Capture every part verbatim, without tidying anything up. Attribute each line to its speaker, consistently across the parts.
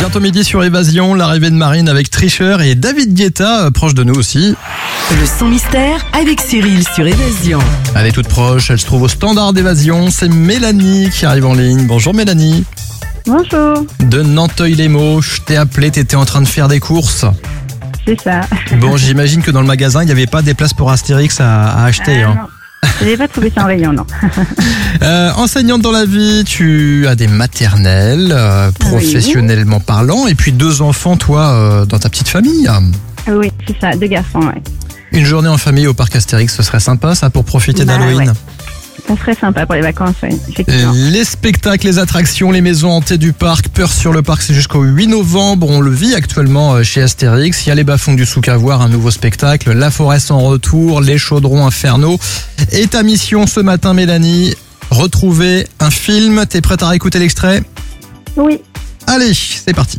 Speaker 1: bientôt midi sur Évasion, l'arrivée de Marine avec Tricheur et David Guetta, euh, proche de nous aussi.
Speaker 2: Le son mystère avec Cyril sur Évasion.
Speaker 1: Elle est toute proche, elle se trouve au standard d'Évasion, c'est Mélanie qui arrive en ligne. Bonjour Mélanie.
Speaker 3: Bonjour,
Speaker 1: De Nanteuil-les-Maux, je t'ai appelé, t'étais en train de faire des courses.
Speaker 3: c'est ça.
Speaker 1: Bon, j'imagine que dans le magasin, il n'y avait pas des places pour Astérix à, à acheter.
Speaker 3: Euh,
Speaker 1: hein.
Speaker 3: non. Je n'ai pas trouvé ça en rayon, non.
Speaker 1: Euh, enseignante dans la vie, tu as des maternelles, euh, professionnellement parlant, et puis deux enfants, toi, euh, dans ta petite famille.
Speaker 3: Oui, c'est ça, deux garçons, ouais.
Speaker 1: Une journée en famille au parc Astérix, ce serait sympa, ça, pour profiter
Speaker 3: Bah,
Speaker 1: d'Halloween.
Speaker 3: ouais. Ça serait sympa pour les vacances, oui, effectivement.
Speaker 1: Euh, Les spectacles, les attractions, les maisons hantées du parc, Peur sur le parc, c'est jusqu'au huit novembre. On le vit actuellement euh, chez Astérix. Il y a les bas-fonds du souk à voir, un nouveau spectacle, La forêt sans retour, les chaudrons infernaux. Et ta mission ce matin, Mélanie, retrouver un film. T'es prête à réécouter l'extrait ?
Speaker 3: Oui,
Speaker 1: Allez, c'est parti.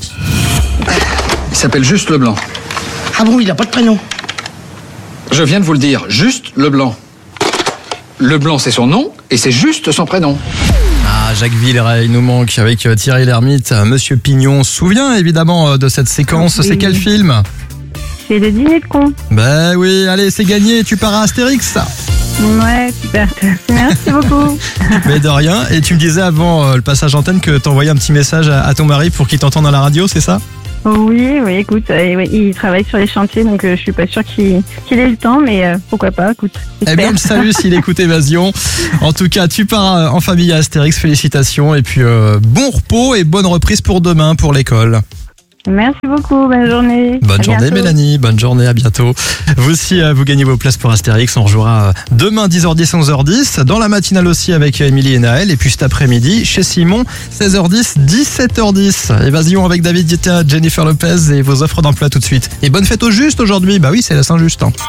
Speaker 4: Il s'appelle Juste Leblanc.
Speaker 5: Ah bon, il n'a pas de prénom?
Speaker 4: Je viens de vous le dire, Juste Leblanc. Leblanc, c'est son nom et c'est juste son prénom.
Speaker 1: Ah, Jacques Villeray, il nous manque avec euh, Thierry Lhermitte. Euh, Monsieur Pignon on se souvient évidemment euh, de cette séquence.
Speaker 3: Oui.
Speaker 1: C'est quel film ?
Speaker 3: c'est le dîner de con.
Speaker 1: Ben oui, allez, c'est gagné. Tu pars à Astérix.
Speaker 3: Ouais, super. Merci beaucoup.
Speaker 1: Mais de rien. Et tu me disais avant euh, le passage antenne que t'envoyais un petit message à, à ton mari pour qu'il t'entende à la radio, c'est ça ?
Speaker 3: Oui, oui, écoute, euh, oui, il travaille sur les chantiers, donc euh, je suis pas sûre qu'il qu'il ait le temps, mais euh, pourquoi pas, écoute.
Speaker 1: Eh bien,
Speaker 3: j'espère.
Speaker 1: on le salue s'il écoute Évasion. En tout cas, tu pars euh, en famille à Astérix. Félicitations. Et puis, euh, bon repos et bonne reprise pour demain pour l'école.
Speaker 3: Merci beaucoup, bonne journée.
Speaker 1: Bonne
Speaker 3: À
Speaker 1: journée
Speaker 3: bientôt.
Speaker 1: Mélanie, bonne journée, à bientôt. Vous aussi, euh, vous gagnez vos places pour Astérix. On rejouera euh, demain dix heures dix, onze heures dix. Dans la matinale aussi avec Émilie et Naël. Et puis cet après-midi chez Simon, seize heures dix, dix-sept heures dix. Évasion avec David Guetta, Jennifer Lopez et vos offres d'emploi tout de suite. Et bonne fête au Juste aujourd'hui. Bah oui, c'est la Saint-Just. hein.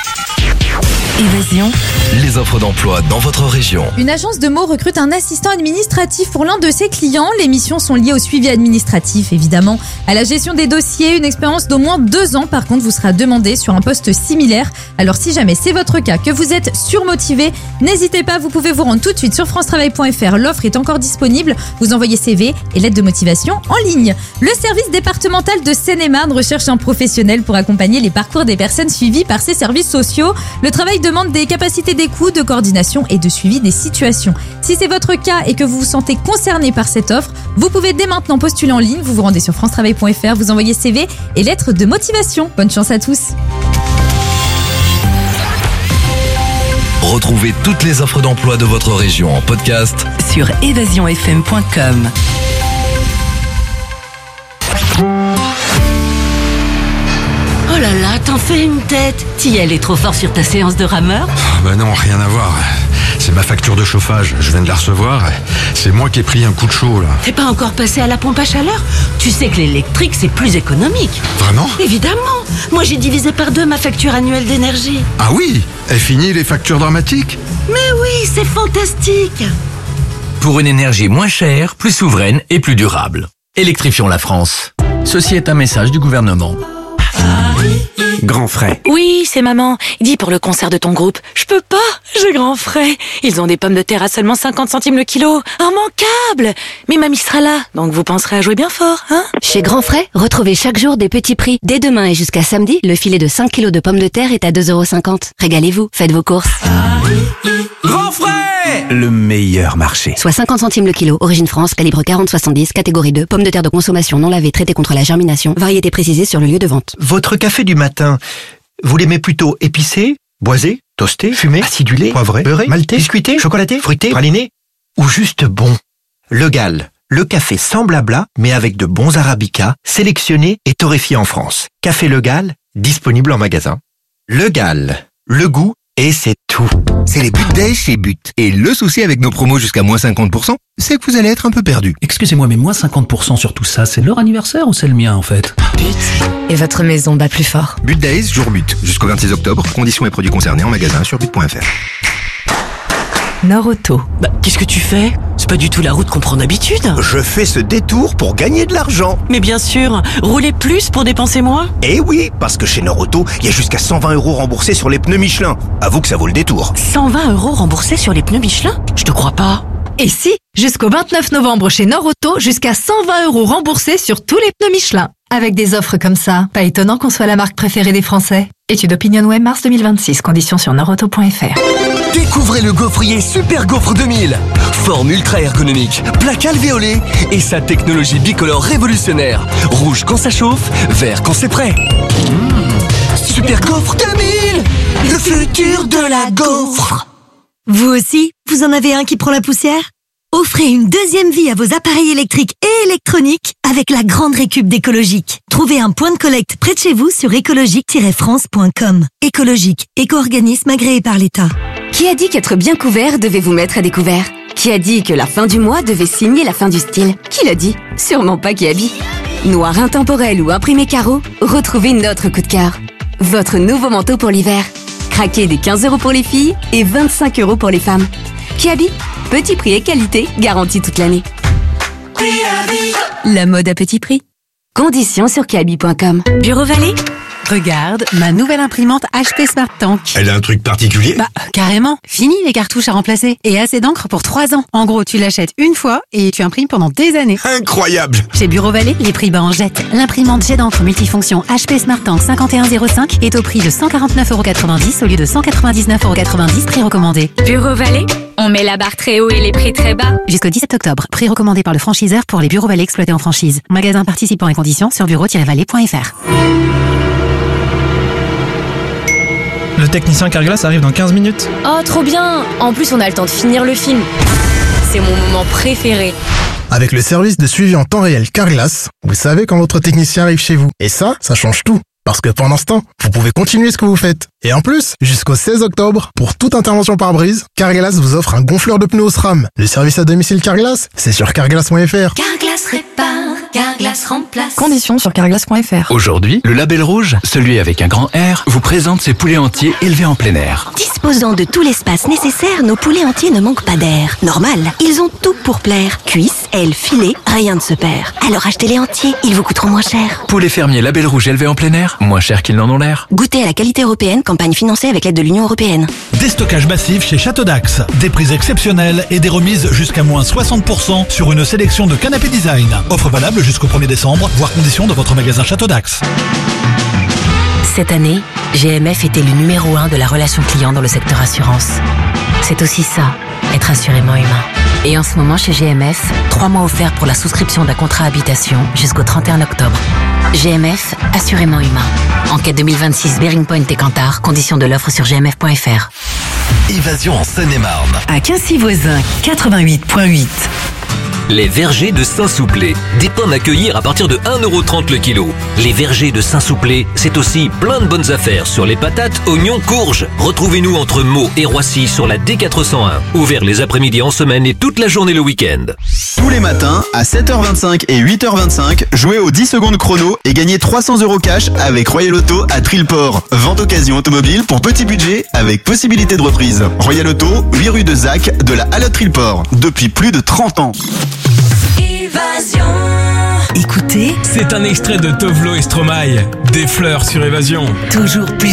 Speaker 2: Évasion.
Speaker 6: Les offres d'emploi dans votre région.
Speaker 7: Une agence de mots recrute un assistant administratif pour l'un de ses clients. Les missions sont liées au suivi administratif, évidemment, à la gestion des dossiers. Une expérience d'au moins deux ans, par contre, vous sera demandée sur un poste similaire. Alors si jamais c'est votre cas, que vous êtes surmotivé, n'hésitez pas, vous pouvez vous rendre tout de suite sur france travail point f r. L'offre est encore disponible. Vous envoyez C V et lettre de motivation en ligne. Le service départemental de Seine-et-Marne recherche un professionnel pour accompagner les parcours des personnes suivies par ses services sociaux. Le travail demande des capacités d'écoute, de coordination et de suivi des situations. Si c'est votre cas et que vous vous sentez concerné par cette offre, vous pouvez dès maintenant postuler en ligne. Vous vous rendez sur france travail point f r, vous envoyez C V et lettre de motivation. Bonne chance à tous.
Speaker 6: Retrouvez toutes les offres d'emploi de votre région en podcast
Speaker 2: Sur évasion f m point com.
Speaker 8: Oh là là, t'en fais une tête. Tiel est trop fort sur ta séance de rameur.
Speaker 9: Bah non, rien à voir. C'est ma facture de chauffage, je viens de la recevoir. C'est moi qui ai pris un coup de chaud là.
Speaker 8: T'es pas encore passé à la pompe à chaleur? Tu sais que l'électrique c'est plus économique.
Speaker 9: Vraiment?
Speaker 8: Évidemment. Moi j'ai divisé par deux ma facture annuelle d'énergie.
Speaker 9: Ah oui? Est fini les factures dramatiques?
Speaker 8: Mais oui, c'est fantastique.
Speaker 6: pour une énergie moins chère, plus souveraine et plus durable. Électrifions la France. Ceci est un message du gouvernement.
Speaker 10: Grand frais.
Speaker 11: Oui, c'est maman. Dis pour le concert de ton groupe. Je peux pas, j'ai grand frais. Ils ont des pommes de terre à seulement cinquante centimes le kilo. Immanquable. Mais mamie sera là, donc vous penserez à jouer bien fort, hein?
Speaker 12: Chez Grand Frais, retrouvez chaque jour des petits prix. Dès demain et jusqu'à samedi, le filet de cinq kilos de pommes de terre est à deux euros cinquante. Régalez-vous, faites vos courses.
Speaker 10: Grand frais, le meilleur marché.
Speaker 12: Soit cinquante centimes le kilo. Origine France, calibre quarante soixante-dix, catégorie deux. Pommes de terre de consommation non lavées, traitées contre la germination. Variété précisée sur le lieu de vente.
Speaker 13: Votre café du matin, vous l'aimez plutôt épicé, boisé, toasté, fumé, acidulé, poivré, beurré, maltais, biscuité, chocolaté, fruité, praliné ou juste bon? Le Gall, le café sans blabla, mais avec de bons arabicas, sélectionnés et torréfiés en France. Café Le Gall, disponible en magasin. Le Gall, le goût et c'est tout.
Speaker 14: C'est les But Days chez But. Et le souci avec nos promos jusqu'à moins cinquante pour cent, c'est que vous allez être un peu perdu.
Speaker 15: Excusez-moi, mais moins cinquante pour cent sur tout ça, c'est leur anniversaire ou c'est le mien en fait?
Speaker 16: But. Et votre maison bat plus fort.
Speaker 14: But Days, jour But. Jusqu'au vingt-six octobre. Conditions et produits concernés en magasin sur but point f r.
Speaker 16: Nord-Auto.
Speaker 8: Bah, qu'est-ce que tu fais? C'est pas du tout la route qu'on prend d'habitude.
Speaker 13: Je fais ce détour pour gagner de l'argent.
Speaker 8: Mais bien sûr, rouler plus pour dépenser moins?
Speaker 13: Eh oui, parce que chez Nord-Auto, il y a jusqu'à cent vingt euros remboursés sur les pneus Michelin. Avoue que ça vaut le détour.
Speaker 8: cent vingt euros remboursés sur les pneus Michelin? Je te crois pas.
Speaker 17: Et si, jusqu'au vingt-neuf novembre chez Nord Auto, jusqu'à cent vingt euros remboursés sur tous les pneus Michelin. Avec des offres comme ça, pas étonnant qu'on soit la marque préférée des Français. Étude OpinionWay mars deux mille vingt-six, conditions sur nord auto point f r.
Speaker 18: Découvrez le gaufrier Super Gaufre deux mille. Forme ultra ergonomique, plaque alvéolée et sa technologie bicolore révolutionnaire. Rouge quand ça chauffe, vert quand c'est prêt. Mmh. Super Gaufre deux mille, le futur de la gaufre.
Speaker 19: Vous aussi, vous en avez un qui prend la poussière ? Offrez une deuxième vie à vos appareils électriques et électroniques avec la grande récup d'Écologique. Trouvez un point de collecte près de chez vous sur écologique tiret france point com. Écologique, éco-organisme agréé par l'État.
Speaker 12: Qui a dit qu'être bien couvert devait vous mettre à découvert ? Qui a dit que la fin du mois devait signer la fin du style ? Qui l'a dit ? Sûrement pas Kiabi. Noir intemporel ou imprimé carreau, retrouvez notre coup de cœur. Votre nouveau manteau pour l'hiver. Craquez des quinze euros pour les filles et vingt-cinq euros pour les femmes. Kiabi, petit prix et qualité garantis toute l'année. La mode à petit prix. Conditions sur kiabi point com.
Speaker 8: Bureau Vallée ? Regarde, ma nouvelle imprimante H P Smart Tank.
Speaker 9: Elle a un truc particulier ?
Speaker 8: Bah, carrément. Fini les cartouches à remplacer. Et assez d'encre pour trois ans. En gros, tu l'achètes une fois et tu imprimes pendant des années.
Speaker 9: Incroyable !
Speaker 8: Chez Bureau Vallée, les prix bas en jette. L'imprimante jet d'encre multifonction H P Smart Tank cinquante et un zéro cinq est au prix de cent quarante-neuf euros quatre-vingt-dix au lieu de cent quatre-vingt-dix-neuf euros quatre-vingt-dix, prix recommandé.
Speaker 11: Bureau Vallée, on met la barre très haut et les prix très bas.
Speaker 8: Jusqu'au dix-sept octobre, prix recommandé par le franchiseur pour les Bureaux Vallée exploités en franchise. Magasin participant et conditions sur bureau tiret vallée point f r.
Speaker 1: Le technicien Carglass arrive dans quinze minutes.
Speaker 20: Oh, trop bien! En plus, on a le temps de finir le film. C'est mon moment préféré.
Speaker 21: Avec le service de suivi en temps réel Carglass, vous savez quand votre technicien arrive chez vous. Et ça, ça change tout. Parce que pendant ce temps, vous pouvez continuer ce que vous faites. Et en plus, jusqu'au seize octobre, pour toute intervention par brise, Carglass vous offre un gonfleur de pneus SRAM. Le service à domicile Carglass, c'est sur carglass point f r.
Speaker 22: Carglass répare, Carglass remplace.
Speaker 17: Conditions sur carglass point f r.
Speaker 6: Aujourd'hui, le label rouge, celui avec un grand R, vous présente ses poulets entiers élevés en plein air.
Speaker 19: Disposant de tout l'espace nécessaire, nos poulets entiers ne manquent pas d'air. Normal, ils ont tout pour plaire. Cuisses, ailes, filets, rien ne se perd. Alors achetez-les entiers, ils vous coûteront moins cher.
Speaker 6: Poulets fermiers label rouge élevés en plein air, moins cher qu'ils n'en ont l'air.
Speaker 19: Goûtez à la qualité européenne, campagne financée avec l'aide de l'Union européenne.
Speaker 23: Déstockage massif chez Château d'Axe. Des prix exceptionnels et des remises jusqu'à moins soixante pour cent sur une sélection de canapés design. Offre valable jusqu'au premier décembre, voire conditions dans votre magasin Château d'Axe.
Speaker 8: Cette année, G M F était le numéro un de la relation client dans le secteur assurance. C'est aussi ça, être assurément humain. Et en ce moment chez G M F, trois mois offerts pour la souscription d'un contrat habitation jusqu'au trente et un octobre. G M F, assurément humain. Enquête deux mille vingt-six Bearing Point et Cantar, conditions de l'offre sur g m f point f r.
Speaker 24: Évasion en Seine-et-Marne.
Speaker 2: À Quincy-Voisin, quatre-vingt-huit virgule huit.
Speaker 25: Les vergers de Saint-Souplé. Des pommes à cueillir à partir de un euro trente le kilo. Les vergers de Saint-Souplé, c'est aussi plein de bonnes affaires sur les patates, oignons, courges. Retrouvez-nous entre Meaux et Roissy sur la D quatre cent un. Ouvert les après-midi en semaine et toute la journée le week-end.
Speaker 26: Tous les matins, à sept heures vingt-cinq et huit heures vingt-cinq, jouez aux dix secondes chrono et gagnez trois cents euros cash avec Royal Auto à Trilport. Vente occasion automobile pour petit budget avec possibilité de reprise. Royal Auto, huit rue de Zac, de la Halle Trilport. Depuis plus de trente ans.
Speaker 22: Évasion.
Speaker 2: Écoutez,
Speaker 27: c'est un extrait de Tovlo et Stromae. Des fleurs sur Évasion.
Speaker 2: Toujours plus